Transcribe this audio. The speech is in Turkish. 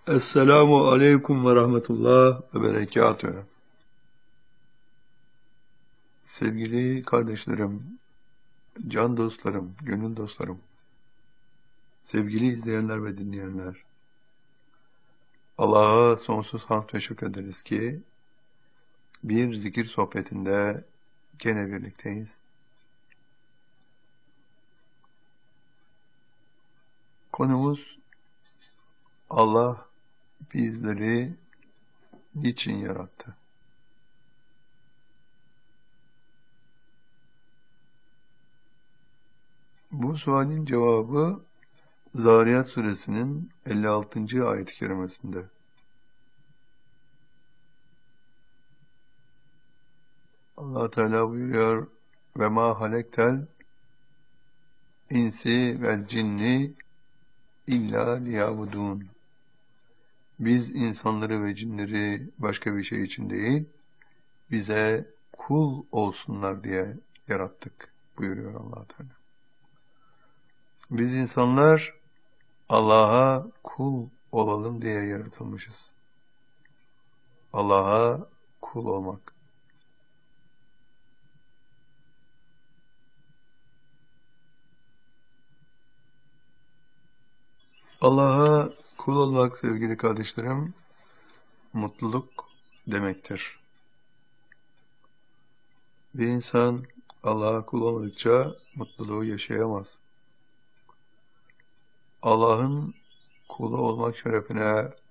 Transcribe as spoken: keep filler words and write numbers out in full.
Esselamu aleyküm ve rahmetullah ve berekatühü. Sevgili kardeşlerim, can dostlarım, gönül dostlarım, sevgili izleyenler ve dinleyenler, Allah'a sonsuz hamd ve şükrederiz ki bir zikir sohbetinde gene birlikteyiz. Konumuz Allah bizleri niçin yarattı? Bu sualin cevabı Zariyat suresinin elli altıncı ayet-i kerimesinde. Allah Teala buyuruyor: ve ma halektel insi vel cinni illa liyabudun. Biz insanları ve cinleri başka bir şey için değil, bize kul olsunlar diye yarattık buyuruyor Allah Teala. Biz insanlar Allah'a kul olalım diye yaratılmışız. Allah'a kul olmak. Allah'a kul olmak sevgili kardeşlerim, mutluluk demektir. Bir insan Allah'a kul olmadıkça mutluluğu yaşayamaz. Allah'ın kulu olmak şerefine